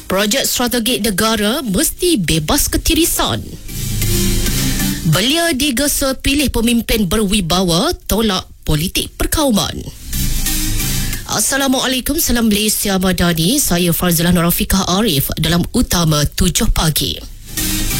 Projek strategi negara mesti bebas ketirisan. Belia digesa pilih pemimpin berwibawa, tolak politik perkauman. Assalamualaikum, salam Malaysia Madani. Saya Farzalah Nurafiqah Arif dalam Utama 7 Pagi.